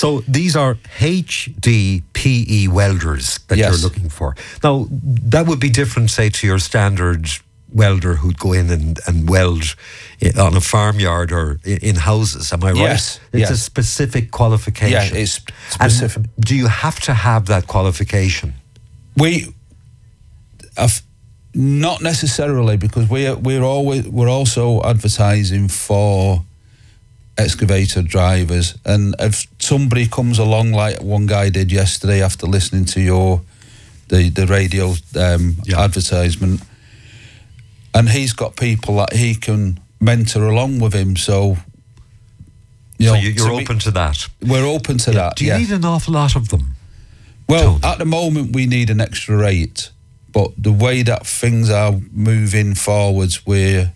So these are HDPE welders that you're looking for. Now, that would be different, say, to your standard welder who'd go in and weld on a farmyard or in houses. Am I right? Yes. It's a specific qualification. Yeah, it's specific. And do you have to have that qualification? We have not necessarily, because we're also advertising for excavator drivers, and if somebody comes along like one guy did yesterday after listening to the radio advertisement, and he's got people that he can mentor along with him, so you're open to that. We're open to that. Do you need an awful lot of them? Well, at the moment we need an extra 8, but the way that things are moving forwards, where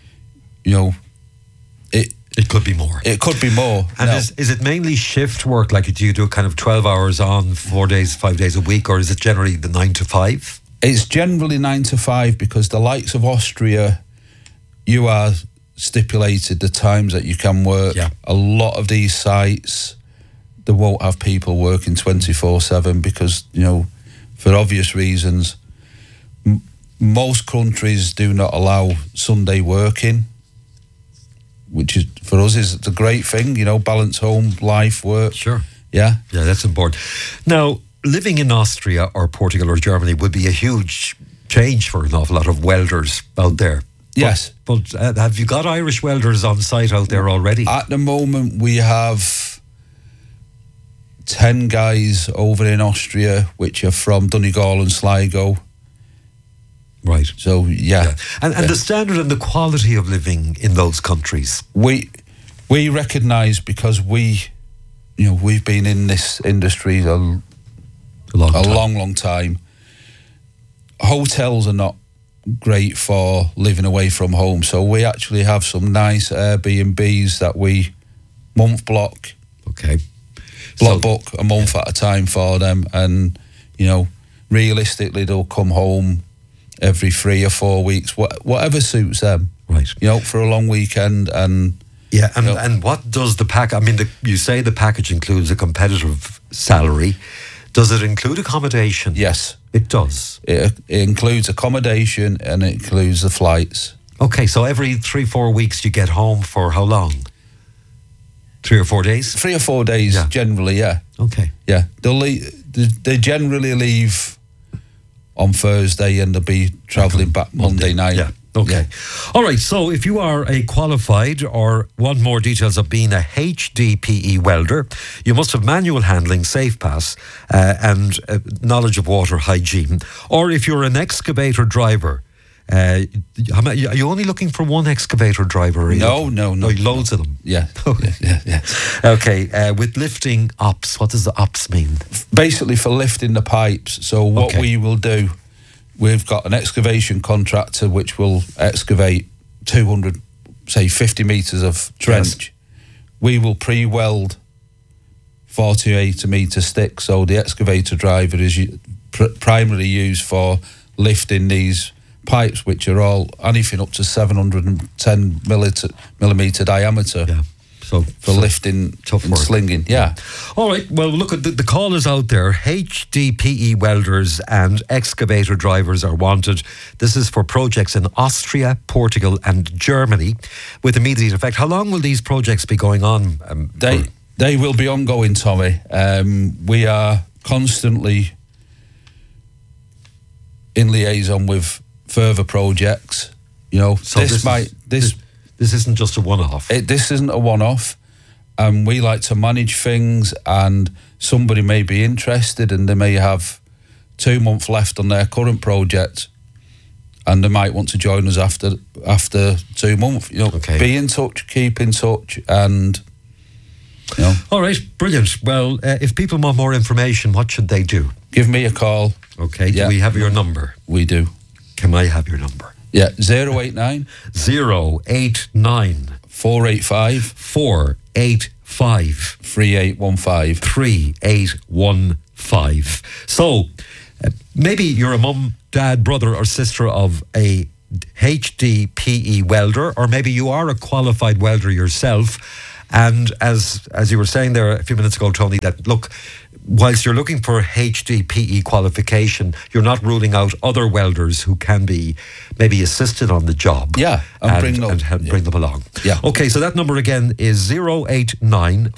it could be more. It could be more. And is it mainly shift work? Like, do you do kind of 12 hours on, 4 days, 5 days a week, or is it generally the 9 to 5? It's generally 9 to 5, because the likes of Austria, you are stipulated the times that you can work. Yeah. A lot of these sites, they won't have people working 24/7 because, for obvious reasons. Most countries do not allow Sunday working, which is, for us, is a great thing, balance home, life, work. Sure. Yeah. Yeah, that's important. Now, living in Austria or Portugal or Germany would be a huge change for an awful lot of welders out there. Yes. But have you got Irish welders on site out there already? At the moment, we have 10 guys over in Austria, which are from Donegal and Sligo. Right. So, yeah. And the standard and the quality of living in those countries? We recognise, because we've been in this industry a long time. Hotels are not great for living away from home, so we actually have some nice Airbnbs that we block book a month at a time for them, and realistically they'll come home every 3 or 4 weeks, whatever suits them, right? For a long weekend. And and what does the pack? I mean, you say the package includes a competitive salary. Does it include accommodation? Yes, it does. It includes accommodation and it includes the flights. Okay, so every 3-4 weeks you get home for how long? 3 or 4 days? 3 or 4 days, generally, yeah. Okay. Yeah, they generally leave on Thursday and they'll be travelling back Monday night. Yeah. Okay. Yeah. All right, so if you are a qualified or want more details of being a HDPE welder, you must have manual handling, safe pass, and knowledge of water hygiene. Or if you're an excavator driver, are you only looking for one excavator driver? No. Loads of them. Yeah. Yeah. Okay, with lifting ops, what does the ops mean? Basically for lifting the pipes. So what we will do, we've got an excavation contractor which will excavate 50 metres of trench. Yes. We will pre-weld 48 metre sticks, so the excavator driver is primarily used for lifting these pipes, which are all anything up to 710 millimetre diameter. Yeah. So lifting and slinging. Yeah. All right. Well, look at the call is out there. HDPE welders and excavator drivers are wanted. This is for projects in Austria, Portugal, and Germany, with immediate effect. How long will these projects be going on? They will be ongoing, Tommy. We are constantly in liaison with further projects. So this isn't just a one-off. This isn't a one-off, and we like to manage things, and somebody may be interested and they may have 2 months left on their current project and they might want to join us after 2 months. Be in touch, keep in touch, and All right, brilliant. Well, if people want more information, what should they do? Give me a call. Okay, do we have your number? We do. Can I have your number? Yeah, 089 485 3815 3815. So, maybe you're a mum, dad, brother or sister of a HDPE welder, or maybe you are a qualified welder yourself And as you were saying there a few minutes ago, Tony, that look, whilst you're looking for HDPE qualification, you're not ruling out other welders who can be maybe assisted on the job. Yeah, and bring them along. Yeah. Okay, so that number again is 089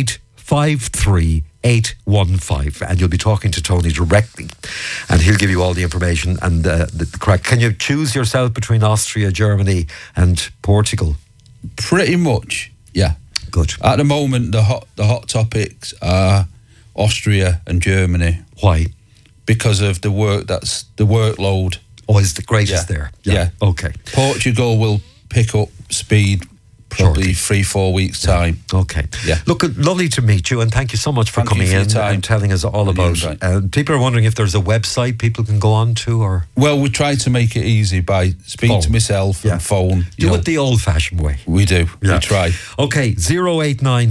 4853 815, and you'll be talking to Tony directly, and he'll give you all the information and the correct. Can you choose yourself between Austria, Germany, and Portugal? Pretty much, yeah. Good. At the moment, the hot topics are Austria and Germany. Why? Because of the workload. Oh, is the greatest there? Yeah. Okay. Portugal will pick up speed probably 3-4 weeks' time. Okay. Yeah. Look, lovely to meet you, and thank you so much for coming in and telling us all about it. People are wondering if there's a website people can go on to, or... Well, we try to make it easy by speaking to myself and phone. Do it the old-fashioned way. We do. Yeah. We try. Okay, 089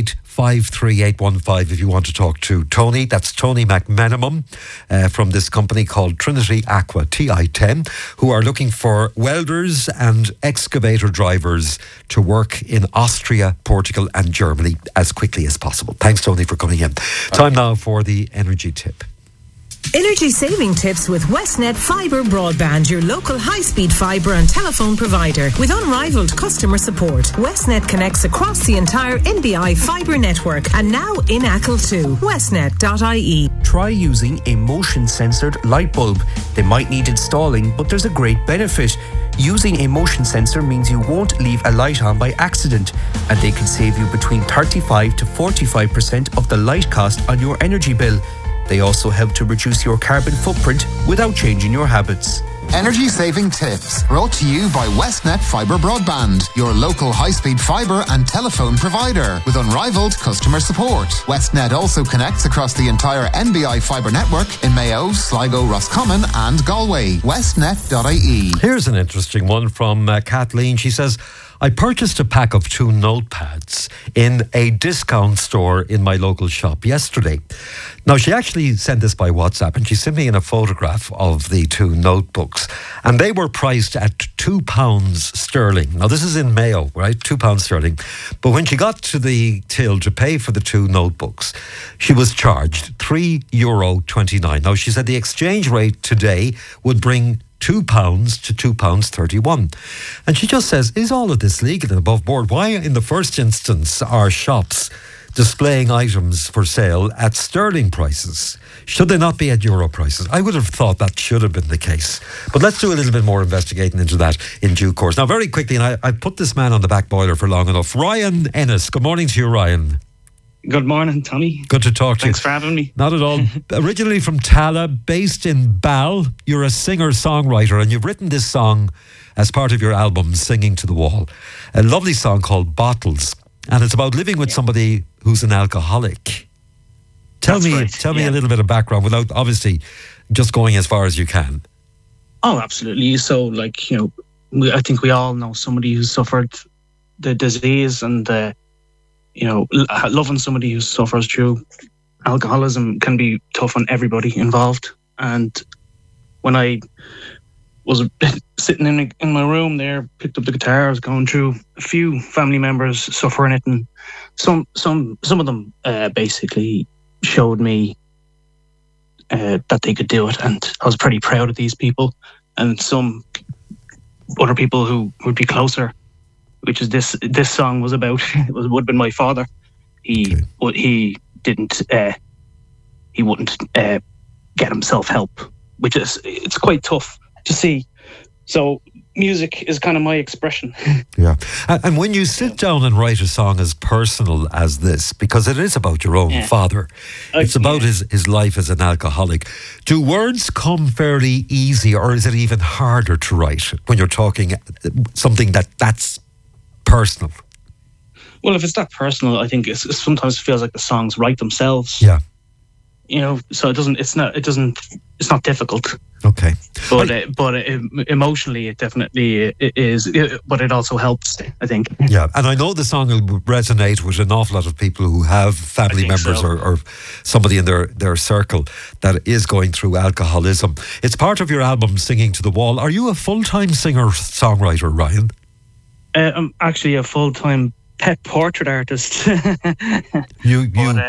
53815 if you want to talk to Tony. That's Tony McMenamum from this company called Trinity Aqua, TI10, who are looking for welders and excavator drivers to work in Austria, Portugal and Germany as quickly as possible. Thanks, Tony, for coming in. Time now for the energy tip. Energy saving tips with Westnet Fibre Broadband, your local high-speed fibre and telephone provider. With unrivaled customer support, Westnet connects across the entire NBI fibre network and now in Achill too. Westnet.ie. Try using a motion-sensored light bulb. They might need installing, but there's a great benefit. Using a motion sensor means you won't leave a light on by accident, and they can save you between 35 to 45% of the light cost on your energy bill. They also help to reduce your carbon footprint without changing your habits. Energy saving tips brought to you by Westnet Fibre Broadband, your local high-speed fibre and telephone provider with unrivaled customer support. Westnet also connects across the entire NBI fibre network in Mayo, Sligo, Roscommon and Galway. Westnet.ie. Here's an interesting one from Kathleen. She says, I purchased a pack of 2 notepads in a discount store in my local shop yesterday. Now, she actually sent this by WhatsApp, and she sent me in a photograph of the 2 notebooks, and they were priced at £2 sterling. Now, this is in Mayo, right? £2 sterling. But when she got to the till to pay for the 2 notebooks, she was charged €3.29. Now, she said the exchange rate today would bring £2 to £2.31. And she just says, is all of this legal and above board? Why in the first instance are shops displaying items for sale at sterling prices? Should they not be at euro prices? I would have thought that should have been the case. But let's do a little bit more investigating into that in due course. Now, very quickly, and I put this man on the back boiler for long enough. Ryan Ennis, good morning to you, Ryan. Good morning, Tommy. Good to talk to you. Thanks for having me. Not at all. Originally from Tala, based in Bal, you're a singer-songwriter, and you've written this song as part of your album, Singing to the Wall. A lovely song called Bottles, and it's about living with somebody who's an alcoholic. Tell me a little bit of background without, obviously, just going as far as you can. Oh, absolutely. So, I think we all know somebody who's suffered the disease, and loving somebody who suffers through alcoholism can be tough on everybody involved. And when I was sitting in my room there, picked up the guitar, I was going through a few family members suffering it, and some of them basically showed me that they could do it, and I was pretty proud of these people. And some other people who would be closer, which is this song was about. Would have been my father. He wouldn't get himself help, which is, it's quite tough to see. So music is kind of my expression. Yeah. And when you sit down and write a song as personal as this, because it is about your own father, it's about his life as an alcoholic, do words come fairly easy, or is it even harder to write when you're talking something that's personal? Well, if it's that personal, I think it sometimes feels like the songs write themselves. Yeah. So it's not difficult. Okay. But emotionally, it definitely is. But it also helps, I think. Yeah, and I know the song will resonate with an awful lot of people who have family members or somebody in their circle that is going through alcoholism. It's part of your album, Singing to the Wall. Are you a full-time singer-songwriter, Ryan? I'm actually a full-time pet portrait artist. You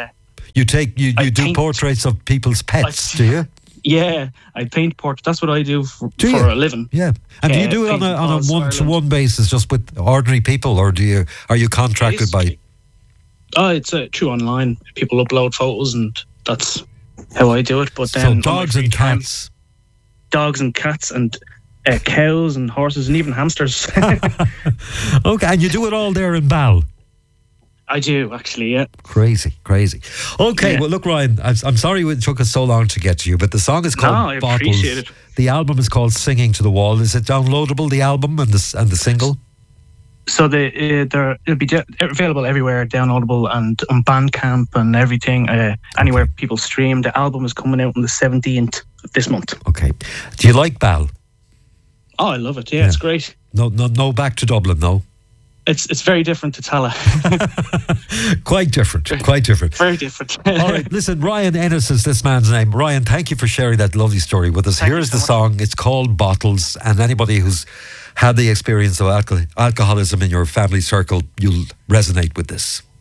do portraits of people's pets, do you? Yeah, I paint portraits. That's what I do for a living. Yeah, and do you do it on a one-to-one basis, just with ordinary people, or are you contracted by? Oh, it's true online. People upload photos, and that's how I do it. But then dogs and cats, and cows and horses and even hamsters. Okay, and you do it all there in Bal. I do, actually, yeah. Crazy. Okay, Well, look, Ryan, I'm sorry it took us so long to get to you, but the song is called I Bottles. appreciate it. The album is called Singing to the Wall. Is it downloadable, the album and the single? So it'll be available everywhere, downloadable, and on Bandcamp and everything, anywhere people stream. The album is coming out on the 17th of this month. Okay. Do you like Bal? Oh, I love it. Yeah, it's great. No back to Dublin, no? It's very different to Tala. Quite different. Very different. All right, listen, Ryan Ennis is this man's name. Ryan, thank you for sharing that lovely story with us. Here's the song. It's called Bottles, and anybody who's had the experience of alcoholism in your family circle, you'll resonate with this.